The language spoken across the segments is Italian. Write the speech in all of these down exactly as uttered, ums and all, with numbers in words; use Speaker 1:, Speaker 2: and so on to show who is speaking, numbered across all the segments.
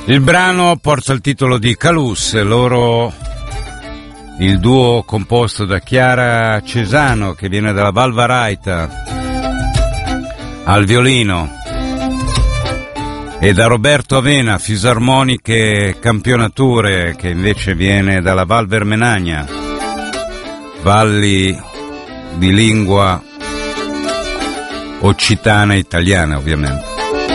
Speaker 1: Il brano porta il titolo di Calus, loro il duo composto da Chiara Cesano, che viene dalla Valvaraita, al violino, e da Roberto Avena, fisarmoniche campionature, che invece viene dalla Val Vermenagna, valli di lingua occitana italiana ovviamente.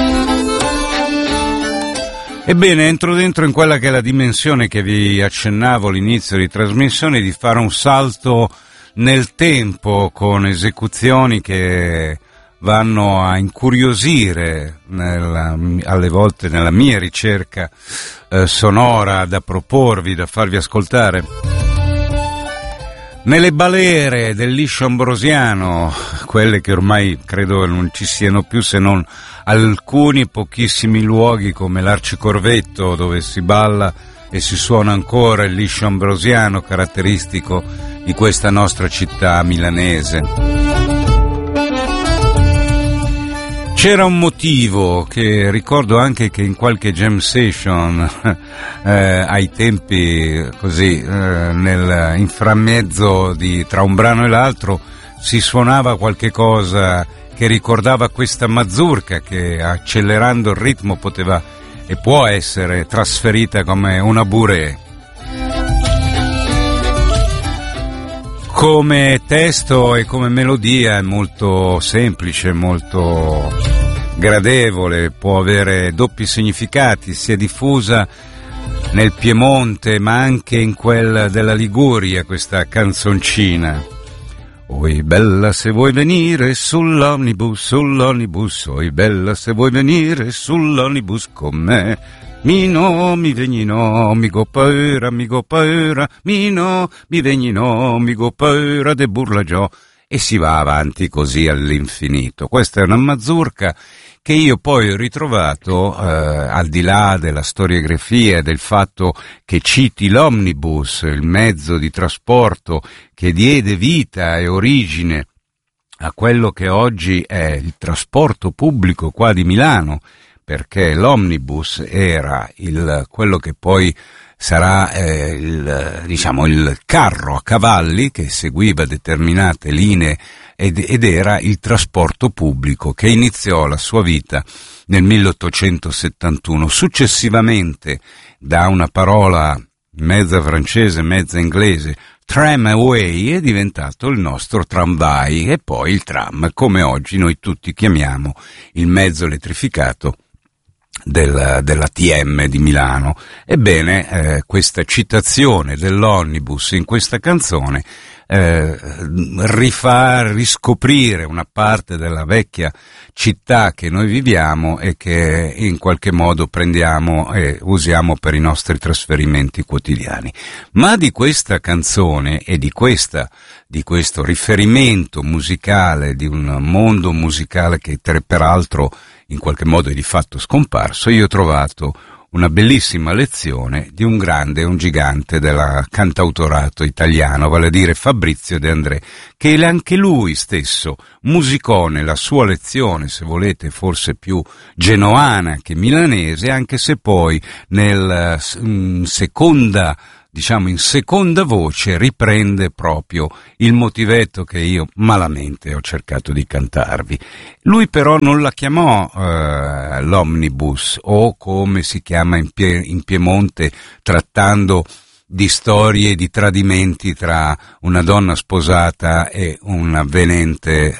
Speaker 1: Ebbene, entro dentro in quella che è la dimensione che vi accennavo all'inizio di trasmissione, di fare un salto nel tempo con esecuzioni che vanno a incuriosire nella, alle volte nella mia ricerca eh, sonora da proporvi, da farvi ascoltare. Nelle balere del liscio ambrosiano, quelle che ormai credo non ci siano più se non alcuni pochissimi luoghi come l'Arcicorvetto, dove si balla e si suona ancora il liscio ambrosiano, caratteristico di questa nostra città milanese. C'era un motivo che ricordo anche che in qualche jam session eh, ai tempi così eh, nel inframezzo di tra un brano e l'altro si suonava qualche cosa che ricordava questa mazurka che accelerando il ritmo poteva e può essere trasferita come una bourrée. Come testo e come melodia è molto semplice, molto gradevole, può avere doppi significati, si è diffusa nel Piemonte ma anche in quel della Liguria questa canzoncina. Oi bella se vuoi venire sull'omnibus, sull'omnibus, oi bella se vuoi venire sull'omnibus con me. Mi no, mi vegni no, mi go paura, mi go paura, mi no, mi vegni no, mi go paura de burlagiò. E si va avanti così all'infinito. Questa è una mazurka che io poi ho ritrovato, eh, al di là della storiografia e del fatto che citi l'omnibus, il mezzo di trasporto che diede vita e origine a quello che oggi è il trasporto pubblico qua di Milano, perché l'omnibus era il quello che poi sarà eh, il, diciamo, il carro a cavalli che seguiva determinate linee ed, ed era il trasporto pubblico che iniziò la sua vita nel milleottocentosettantuno. Successivamente, da una parola mezza francese, mezza inglese, tramway, è diventato il nostro tramvai e poi il tram, come oggi noi tutti chiamiamo il mezzo elettrificato Del, della T M di Milano. Ebbene, eh, questa citazione dell'omnibus in questa canzone eh, rifà riscoprire una parte della vecchia città che noi viviamo e che in qualche modo prendiamo e usiamo per i nostri trasferimenti quotidiani. Ma di questa canzone e di questa di questo riferimento musicale, di un mondo musicale che peraltro in qualche modo è di fatto scomparso, io ho trovato una bellissima lezione di un grande, un gigante del cantautorato italiano, vale a dire Fabrizio De André, che anche lui stesso musicò nella sua lezione, se volete forse più genoana che milanese, anche se poi nel in seconda diciamo in seconda voce riprende proprio il motivetto che io malamente ho cercato di cantarvi. Lui però non la chiamò eh, l'omnibus, o come si chiama in, Pie- in Piemonte, trattando di storie di tradimenti tra una donna sposata e un avvenente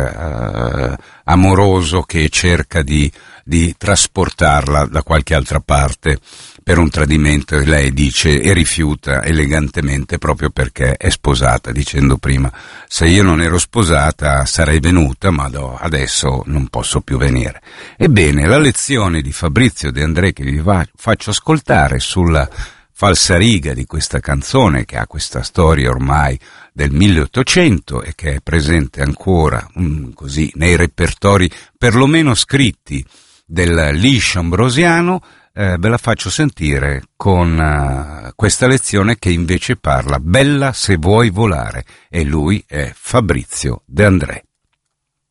Speaker 1: eh, amoroso che cerca di, di trasportarla da qualche altra parte per un tradimento, e lei dice e rifiuta elegantemente proprio perché è sposata, dicendo prima: se io non ero sposata sarei venuta, ma no, adesso non posso più venire. Ebbene, la lezione di Fabrizio De André che vi va, faccio ascoltare sulla falsariga di questa canzone, che ha questa storia ormai del milleottocento e che è presente ancora um, così nei repertori perlomeno scritti del liscio ambrosiano, eh, ve la faccio sentire con uh, questa lezione che invece parla Bella se vuoi volare, e lui è Fabrizio De André.